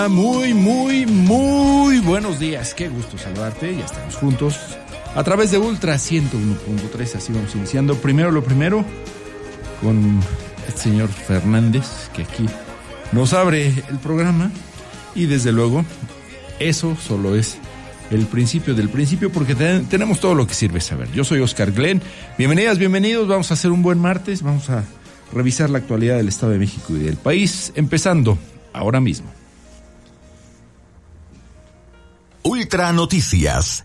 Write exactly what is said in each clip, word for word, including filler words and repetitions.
Muy, muy, muy buenos días. Qué gusto saludarte. Ya estamos juntos a través de Ultra ciento uno punto tres. Así vamos iniciando. Primero lo primero con el señor Fernández, que aquí nos abre el programa. Y desde luego, eso solo es el principio del principio, porque ten, tenemos todo lo que sirve saber. Yo soy Oscar Glenn. Bienvenidas, bienvenidos. Vamos a hacer un buen martes. Vamos a revisar la actualidad del Estado de México y del país, empezando ahora mismo. Ultra Noticias.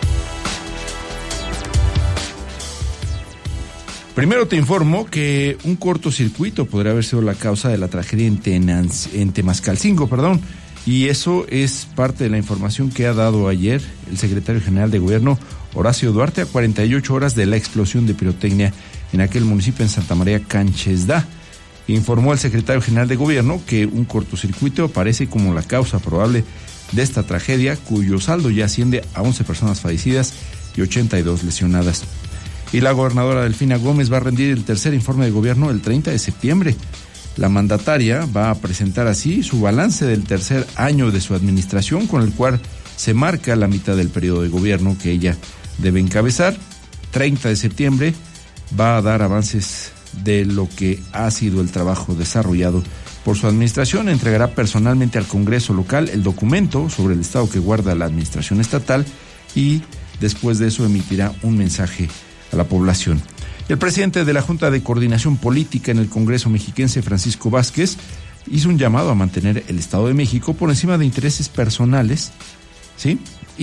Primero te informo que un cortocircuito podría haber sido la causa de la tragedia en, Tenanz, en Temascalcingo, perdón, y eso es parte de la información que ha dado ayer el secretario general de Gobierno, Horacio Duarte, a cuarenta y ocho horas de la explosión de pirotecnia en aquel municipio en Santa María Canchesda. Informó el secretario general de Gobierno que un cortocircuito aparece como la causa probable de esta tragedia, cuyo saldo ya asciende a once personas fallecidas y ochenta y dos lesionadas. Y la gobernadora Delfina Gómez va a rendir el tercer informe de gobierno el treinta de septiembre. La mandataria va a presentar así su balance del tercer año de su administración, con el cual se marca la mitad del periodo de gobierno que ella debe encabezar. treinta de septiembre va a dar avances de lo que ha sido el trabajo desarrollado por su administración. Entregará personalmente al Congreso local el documento sobre el estado que guarda la administración estatal y después de eso emitirá un mensaje a la población. El presidente de la Junta de Coordinación Política en el Congreso mexiquense, Francisco Vázquez, hizo un llamado a mantener el Estado de México por encima de intereses personales, ¿sí?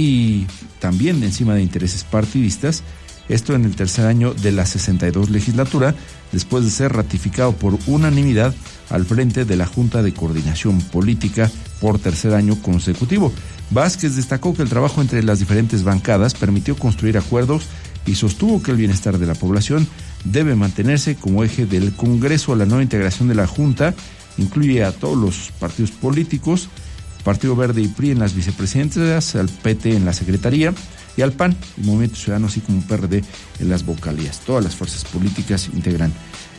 Y también encima de intereses partidistas. Esto en el tercer año de la sesenta y dos legislatura, después de ser ratificado por unanimidad al frente de la Junta de Coordinación Política por tercer año consecutivo. Vázquez destacó que el trabajo entre las diferentes bancadas permitió construir acuerdos y sostuvo que el bienestar de la población debe mantenerse como eje del Congreso. La nueva integración de la Junta incluye a todos los partidos políticos, Partido Verde y P R I en las vicepresidencias, al P T en la Secretaría y al P A N y Movimiento Ciudadano, así como P R D en las vocalías. Todas las fuerzas políticas integran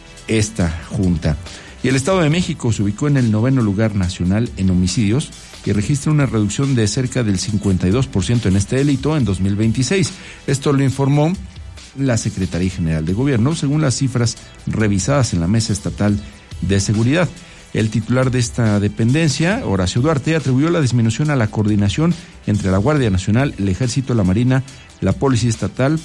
esta Junta. Y el Estado de México se ubicó en el noveno lugar nacional en homicidios y registra una reducción de cerca del cincuenta y dos por ciento en este delito en dos mil veintiséis. Esto lo informó la Secretaría General de Gobierno, según las cifras revisadas en la Mesa Estatal de Seguridad. El titular de esta dependencia, Horacio Duarte, atribuyó la disminución a la coordinación entre la Guardia Nacional, el Ejército, la Marina, la Policía Estatal,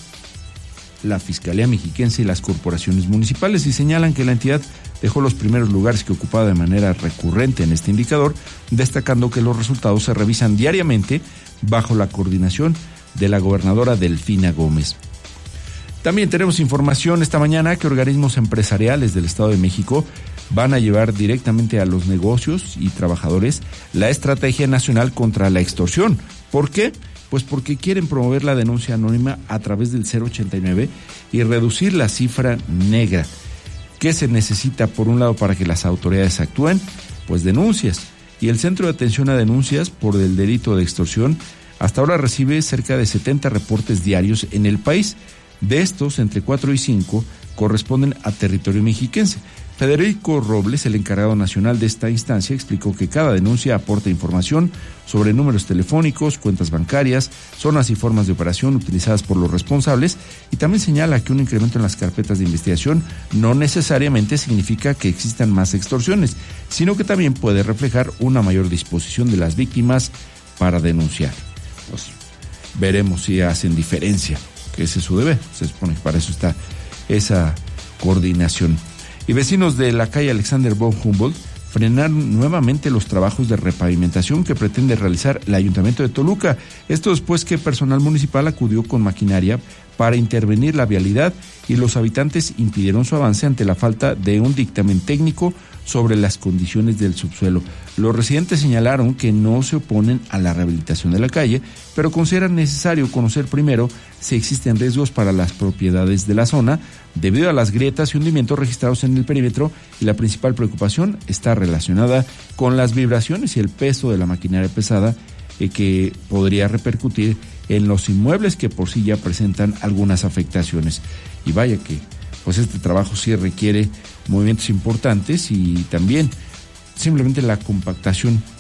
la Fiscalía Mexiquense y las corporaciones municipales, y señalan que la entidad dejó los primeros lugares que ocupaba de manera recurrente en este indicador, destacando que los resultados se revisan diariamente bajo la coordinación de la gobernadora Delfina Gómez. También tenemos información esta mañana que organismos empresariales del Estado de México van a llevar directamente a los negocios y trabajadores la Estrategia Nacional contra la Extorsión. ¿Por qué? Pues porque quieren promover la denuncia anónima a través del cero ochenta y nueve y reducir la cifra negra. ¿Qué se necesita, por un lado, para que las autoridades actúen? Pues denuncias. Y el Centro de Atención a Denuncias por el delito de extorsión hasta ahora recibe cerca de setenta reportes diarios en el país. De estos, entre cuatro y cinco corresponden a territorio mexiquense. Federico Robles, el encargado nacional de esta instancia, explicó que cada denuncia aporta información sobre números telefónicos, cuentas bancarias, zonas y formas de operación utilizadas por los responsables, y también señala que un incremento en las carpetas de investigación no necesariamente significa que existan más extorsiones, sino que también puede reflejar una mayor disposición de las víctimas para denunciar. Pues veremos si hacen diferencia, que ese es su deber. Se supone que para eso está esa coordinación. Y vecinos de la calle Alexander von Humboldt frenaron nuevamente los trabajos de repavimentación que pretende realizar el Ayuntamiento de Toluca. Esto después que personal municipal acudió con maquinaria para intervenir la vialidad y los habitantes impidieron su avance ante la falta de un dictamen técnico sobre las condiciones del subsuelo. Los residentes señalaron que no se oponen a la rehabilitación de la calle, pero consideran necesario conocer primero si existen riesgos para las propiedades de la zona debido a las grietas y hundimientos registrados en el perímetro, y la principal preocupación está relacionada con las vibraciones y el peso de la maquinaria pesada eh, que podría repercutir en los inmuebles que por sí ya presentan algunas afectaciones. Y vaya que pues este trabajo sí requiere movimientos importantes y también simplemente la compactación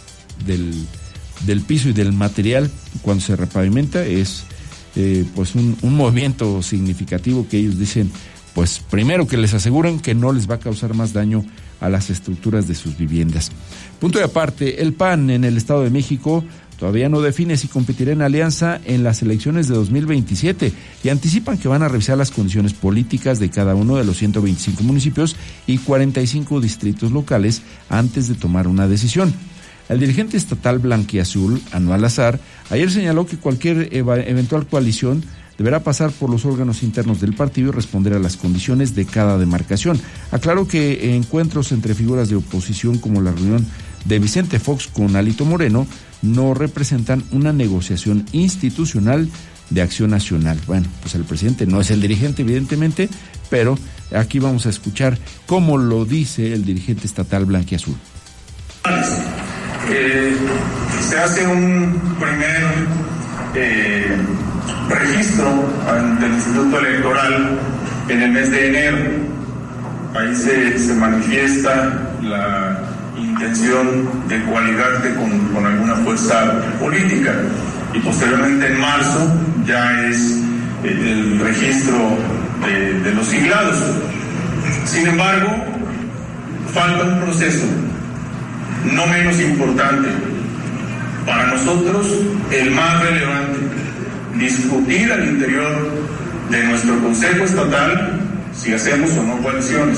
del, del piso y del material cuando se repavimenta. Es eh, pues un, un movimiento significativo que ellos dicen, pues primero que les aseguren que no les va a causar más daño a las estructuras de sus viviendas. Punto y aparte, el P A N en el Estado de México todavía no define si competirá en alianza en las elecciones de dos mil veintisiete y anticipan que van a revisar las condiciones políticas de cada uno de los ciento veinticinco municipios y cuarenta y cinco distritos locales antes de tomar una decisión. El dirigente estatal blanquiazul, Anual Azar, ayer señaló que cualquier eva- eventual coalición deberá pasar por los órganos internos del partido y responder a las condiciones de cada demarcación. Aclaró que encuentros entre figuras de oposición como la reunión de Vicente Fox con Alito Moreno no representan una negociación institucional de acción nacional. Bueno, pues el presidente no es el dirigente, evidentemente, pero aquí vamos a escuchar cómo lo dice el dirigente estatal blanquiazul. Eh, se hace un primer eh, registro ante el Instituto Electoral en el mes de enero. Ahí se, se manifiesta la intención de coaligarte con, con alguna fuerza política, y posteriormente en marzo ya es el, el registro de, de los siglados. Sin embargo, falta un proceso no menos importante, para nosotros el más relevante: discutir al interior de nuestro Consejo Estatal si hacemos o no coaliciones.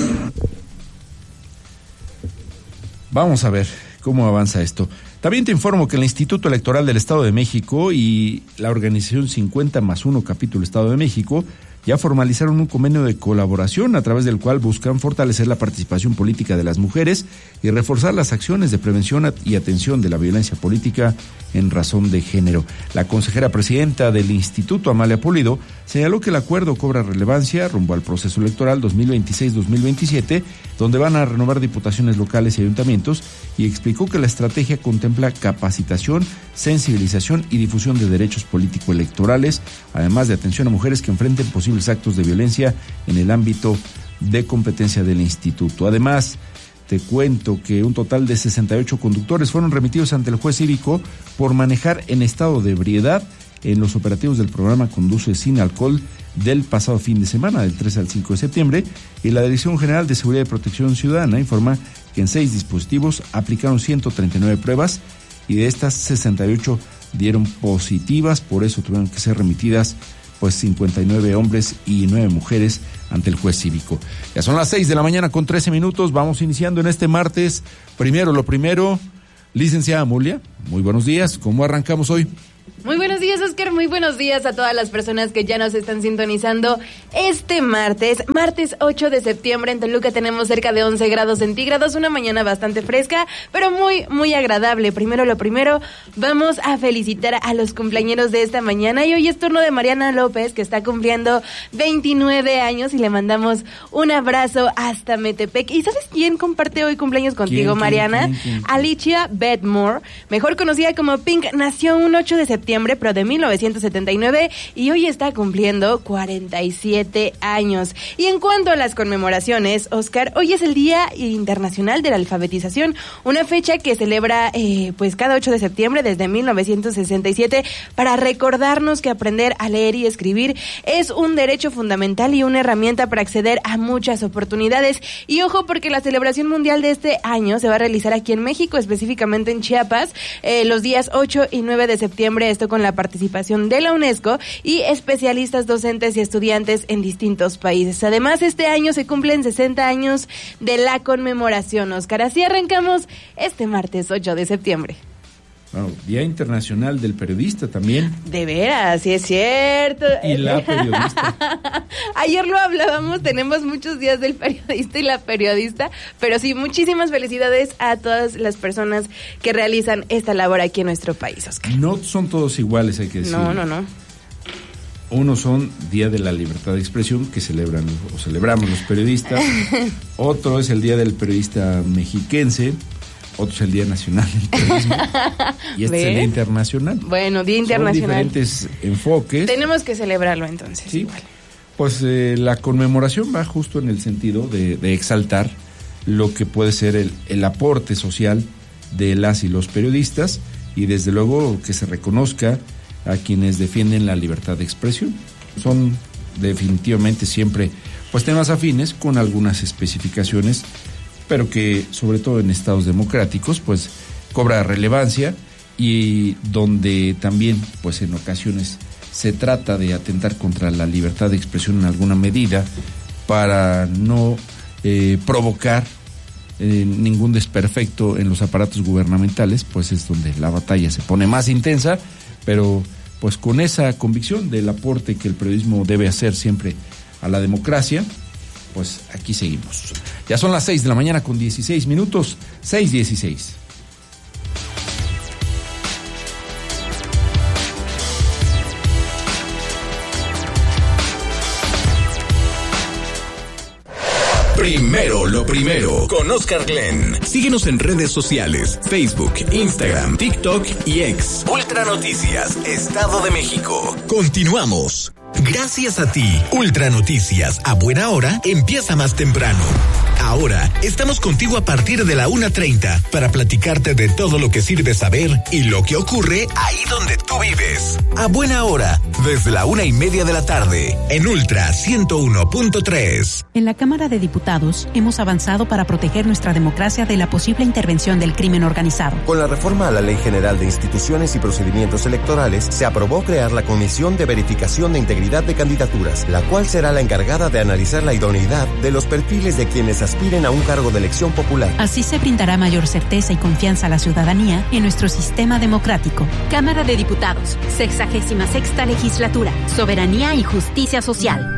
Vamos a ver cómo avanza esto. También te informo que el Instituto Electoral del Estado de México y la organización cincuenta más uno capítulo Estado de México ya formalizaron un convenio de colaboración a través del cual buscan fortalecer la participación política de las mujeres y reforzar las acciones de prevención y atención de la violencia política en razón de género. La consejera presidenta del Instituto, Amalia Pulido, señaló que el acuerdo cobra relevancia rumbo al proceso electoral dos mil veintiséis dos mil veintisiete, donde van a renovar diputaciones locales y ayuntamientos, y explicó que la estrategia contempla capacitación, sensibilización y difusión de derechos político-electorales, además de atención a mujeres que enfrenten posibles actos de violencia en el ámbito de competencia del instituto. Además, te cuento que un total de sesenta y ocho conductores fueron remitidos ante el juez cívico por manejar en estado de ebriedad en los operativos del programa Conduce Sin Alcohol del pasado fin de semana, del tres al cinco de septiembre, y la Dirección General de Seguridad y Protección Ciudadana informa que en seis dispositivos aplicaron ciento treinta y nueve pruebas y de estas sesenta y ocho dieron positivas, por eso tuvieron que ser remitidas pues cincuenta y nueve hombres y nueve mujeres ante el juez cívico. Ya son las seis de la mañana con trece minutos, vamos iniciando en este martes. Primero lo primero, licenciada Amulia, muy buenos días, ¿cómo arrancamos hoy? Muy buenos días, Oscar, muy buenos días a todas las personas que ya nos están sintonizando este martes, martes ocho de septiembre. En Toluca tenemos cerca de once grados centígrados, una mañana bastante fresca, pero muy, muy agradable. Primero lo primero, vamos a felicitar a los cumpleañeros de esta mañana, y hoy es turno de Mariana López, que está cumpliendo veintinueve años, y le mandamos un abrazo hasta Metepec. ¿Y sabes quién comparte hoy cumpleaños contigo, ¿Quién, Mariana? ¿Quién, quién, quién? Alicia Bedmore, mejor conocida como Pink, nació un ocho de septiembre, pero de mil novecientos setenta y nueve, y hoy está cumpliendo cuarenta y siete años. Y en cuanto a las conmemoraciones, Oscar, hoy es el Día Internacional de la Alfabetización, una fecha que celebra eh, pues cada ocho de septiembre desde mil novecientos sesenta y siete, para recordarnos que aprender a leer y escribir es un derecho fundamental y una herramienta para acceder a muchas oportunidades. Y ojo, porque la celebración mundial de este año se va a realizar aquí en México, específicamente en Chiapas, eh, los días ocho y nueve de septiembre, esto con la participación de la UNESCO y especialistas, docentes y estudiantes en distintos países. Además, este año se cumplen sesenta años de la conmemoración, Oscar. Así arrancamos este martes ocho de septiembre. Bueno, Día Internacional del Periodista también. De veras, sí es cierto. Y la periodista. Ayer lo hablábamos, tenemos muchos días del periodista y la periodista, pero sí, muchísimas felicidades a todas las personas que realizan esta labor aquí en nuestro país, Oscar. No son todos iguales, hay que decir. No, no, no. Unos son Día de la Libertad de Expresión, que celebran o celebramos los periodistas. Otro es el Día del Periodista Mexiquense. Otro es el Día Nacional del Periodismo. Y este ¿Ves? Es el Día Internacional. Bueno, Día Internacional. Son diferentes enfoques. Tenemos que celebrarlo entonces. Sí. Igual. Pues eh, la conmemoración va justo en el sentido de, de exaltar lo que puede ser el, el aporte social de las y los periodistas, y desde luego que se reconozca a quienes defienden la libertad de expresión. Son definitivamente siempre pues temas afines con algunas especificaciones, pero que sobre todo en estados democráticos pues cobra relevancia, y donde también pues en ocasiones se trata de atentar contra la libertad de expresión en alguna medida para no eh, provocar eh, ningún desperfecto en los aparatos gubernamentales, pues es donde la batalla se pone más intensa, pero pues con esa convicción del aporte que el periodismo debe hacer siempre a la democracia, pues aquí seguimos. Ya son las seis de la mañana con dieciséis minutos, seis dieciséis. Primero lo primero, con Oscar Glenn. Síguenos en redes sociales, Facebook, Instagram, TikTok y X. Ultra Noticias, Estado de México. Continuamos. Gracias a ti, Ultra Noticias, a buena hora, empieza más temprano. Ahora, estamos contigo a partir de la una treinta para platicarte de todo lo que sirve saber y lo que ocurre ahí donde tú vives. A buena hora, desde la una y media de la tarde, en Ultra ciento uno punto tres. En la Cámara de Diputados hemos avanzado para proteger nuestra democracia de la posible intervención del crimen organizado. Con la reforma a la Ley General de Instituciones y Procedimientos Electorales, se aprobó crear la Comisión de Verificación de Integridad de Candidaturas, la cual será la encargada de analizar la idoneidad de los perfiles de quienes aspiren a un cargo de elección popular. Así se brindará mayor certeza y confianza a la ciudadanía en nuestro sistema democrático. Cámara de Diputados, sexagésima sexta legislatura, soberanía y justicia social.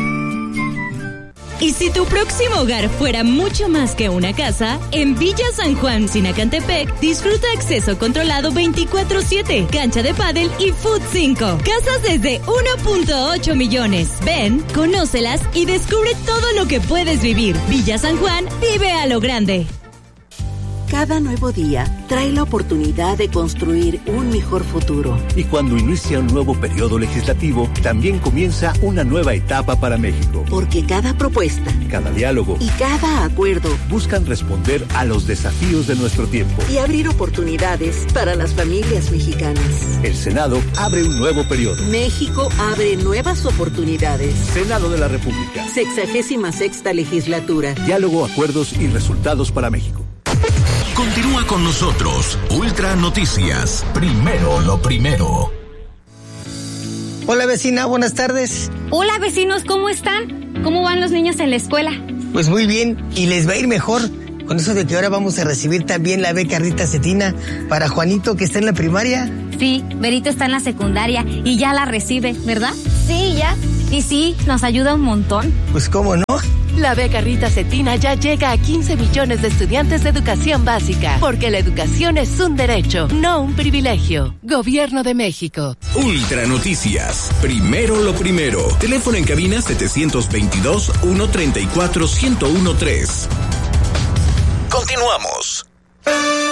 Y si tu próximo hogar fuera mucho más que una casa, en Villa San Juan, Sinacantepec, disfruta acceso controlado veinticuatro siete, cancha de pádel y Food cinco. Casas desde uno punto ocho millones. Ven, conócelas y descubre todo lo que puedes vivir. Villa San Juan, vive a lo grande. Cada nuevo día trae la oportunidad de construir un mejor futuro. Y cuando inicia un nuevo periodo legislativo, también comienza una nueva etapa para México. Porque cada propuesta, cada diálogo y cada acuerdo buscan responder a los desafíos de nuestro tiempo y abrir oportunidades para las familias mexicanas. El Senado abre un nuevo periodo. México abre nuevas oportunidades. Senado de la República. Sexagésima sexta legislatura. Diálogo, acuerdos y resultados para México. Continúa con nosotros, Ultra Noticias, primero lo primero. Hola vecina, buenas tardes. Hola vecinos, ¿cómo están? ¿Cómo van los niños en la escuela? Pues muy bien, y les va a ir mejor con eso de que ahora vamos a recibir también la beca Rita Cetina para Juanito, que está en la primaria. Sí, Berito está en la secundaria y ya la recibe, ¿verdad? Sí, ya. Y sí, nos ayuda un montón. Pues cómo no. La beca Rita Cetina ya llega a quince millones de estudiantes de educación básica, porque la educación es un derecho, no un privilegio. Gobierno de México. Ultra Noticias, primero lo primero. Teléfono en cabina setecientos veintidós, ciento treinta y cuatro, ciento uno tres. Continuamos.